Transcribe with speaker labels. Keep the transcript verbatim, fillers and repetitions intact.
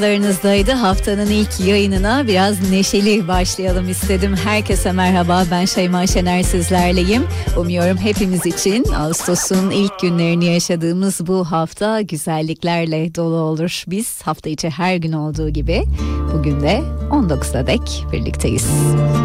Speaker 1: Larınızdaydı. Haftanın ilk yayınına biraz neşeli başlayalım istedim. Herkese merhaba, ben Şeyma Şener sizlerleyim. Umuyorum hepimiz için Ağustos'un ilk günlerini yaşadığımız bu hafta güzelliklerle dolu olur. Biz hafta içi her gün olduğu gibi bugün de on dokuza dek birlikteyiz.